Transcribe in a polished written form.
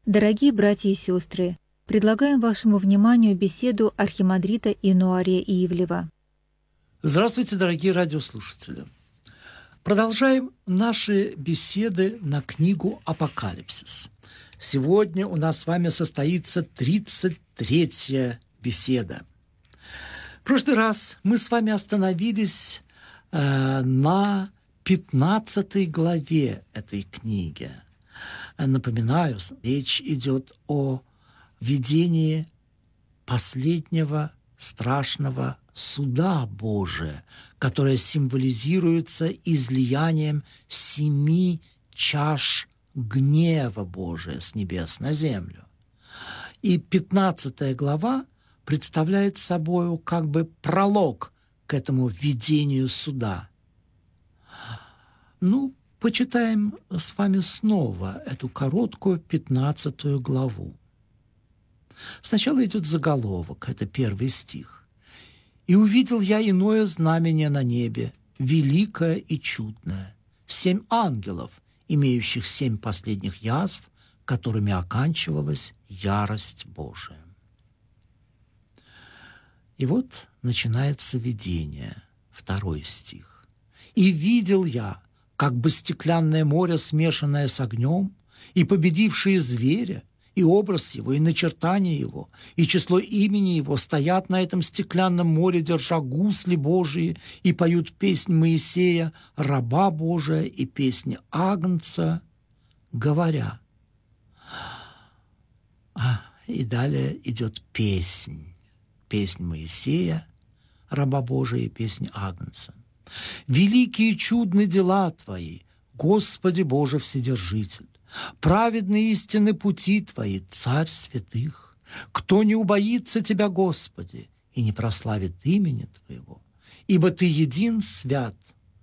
Дорогие братья и сестры, предлагаем вашему вниманию беседу архимандрита Инуария Ивлева. Здравствуйте, дорогие радиослушатели! Продолжаем наши беседы на книгу «Апокалипсис». Сегодня у нас с вами состоится 33-я беседа. В прошлый раз мы с вами остановились на 15 главе этой книги. Напоминаю, речь идет о видении последнего страшного суда Божия, которое символизируется излиянием 7 чаш гнева Божия с небес на землю. И 15 глава представляет собой как бы пролог к этому видению суда. Почитаем с вами снова эту короткую 15 главу. Сначала идет заголовок, это 1 стих. «И увидел я иное знамение на небе, великое и чудное, 7 ангелов, имеющих 7 последних язв, которыми оканчивалась ярость Божия». И вот начинается видение, 2 стих. «И видел я, как бы стеклянное море, смешанное с огнем, и победившие зверя, и образ его, и начертание его, и число имени его стоят на этом стеклянном море, держа гусли Божии, и поют песнь Моисея, раба Божия, и песнь Агнца, говоря». И далее идет песнь Моисея, раба Божия, и песнь Агнца. «Великие и чудны дела Твои, Господи Боже Вседержитель! Праведны истинны пути Твои, Царь святых! Кто не убоится Тебя, Господи, и не прославит имени Твоего? Ибо Ты един свят,